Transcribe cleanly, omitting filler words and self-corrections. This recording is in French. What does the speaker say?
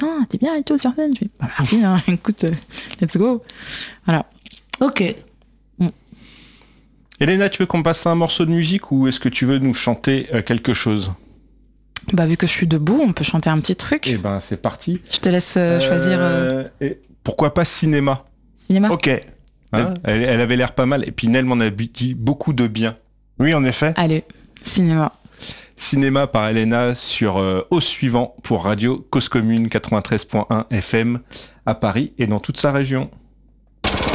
t'es bien et tout sur scène. Je fais, bah, merci, hein, écoute, let's go. Voilà. Ok. Elena, tu veux qu'on passe à un morceau de musique ou est-ce que tu veux nous chanter quelque chose ? Bah, vu que je suis debout, on peut chanter un petit truc. Eh ben, c'est parti. Je te laisse choisir Et pourquoi pas cinéma ? cinéma. Ok. Hein, elle avait l'air pas mal. Et puis Nel m'en a dit beaucoup de bien. Oui, en effet. Allez, cinéma. Cinéma par Elena sur Au Suivant pour Radio Cause Commune 93.1 FM à Paris et dans toute sa région.